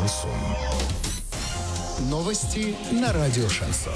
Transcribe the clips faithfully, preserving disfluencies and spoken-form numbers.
Шансон. Новости на радио Шансон.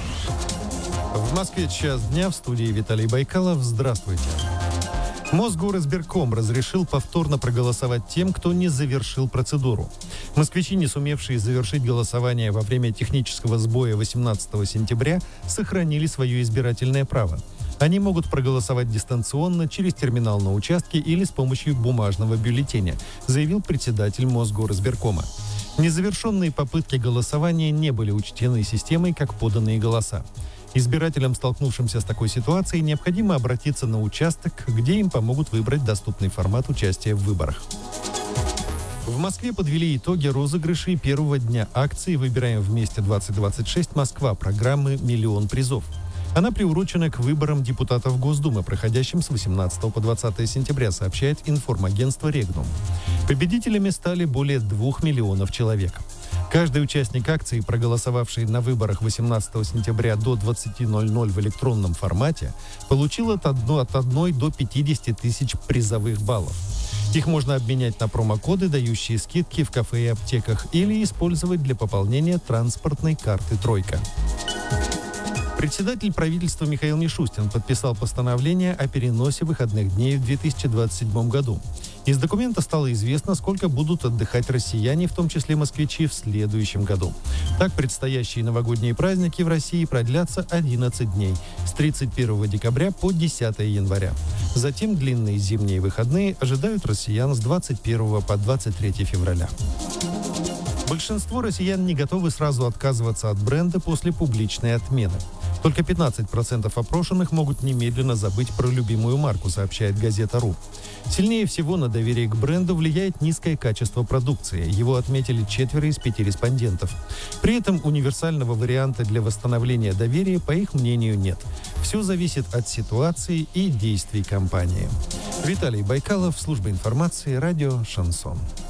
В Москве час дня, в студии Виталий Байкалов. Здравствуйте. Мосгоризбирком разрешил повторно проголосовать тем, кто не завершил процедуру. Москвичи, не сумевшие завершить голосование во время технического сбоя восемнадцатого сентября, сохранили свое избирательное право. Они могут проголосовать дистанционно через терминал на участке или с помощью бумажного бюллетеня, заявил председатель Мосгоризбиркома. Незавершенные попытки голосования не были учтены системой как поданные голоса. Избирателям, столкнувшимся с такой ситуацией, необходимо обратиться на участок, где им помогут выбрать доступный формат участия в выборах. В Москве подвели итоги розыгрышей первого дня акции «Выбираем вместе-двадцать двадцать шесть Москва» программы «Миллион призов». Она приурочена к выборам депутатов Госдумы, проходящим с восемнадцатого по двадцатое сентября, сообщает информагентство «Регнум». Победителями стали более двух миллионов человек. Каждый участник акции, проголосовавший на выборах восемнадцатого сентября до двадцати ноль-ноль в электронном формате, получил от одной до пятидесяти тысяч призовых баллов. Их можно обменять на промокоды, дающие скидки в кафе и аптеках, или использовать для пополнения транспортной карты «Тройка». Председатель правительства Михаил Мишустин подписал постановление о переносе выходных дней в две тысячи двадцать седьмом году. Из документа стало известно, сколько будут отдыхать россияне, в том числе москвичи, в следующем году. Так, предстоящие новогодние праздники в России продлятся одиннадцать дней, с тридцать первого декабря по десятое января. Затем длинные зимние выходные ожидают россиян с двадцать первого по двадцать третье февраля. Большинство россиян не готовы сразу отказываться от бренда после публичной отмены. Только пятнадцать процентов опрошенных могут немедленно забыть про любимую марку, сообщает газета «Ру». Сильнее всего на доверие к бренду влияет низкое качество продукции. Его отметили четверо из пяти респондентов. При этом универсального варианта для восстановления доверия, по их мнению, нет. Все зависит от ситуации и действий компании. Виталий Байкалов, служба информации, радио «Шансон».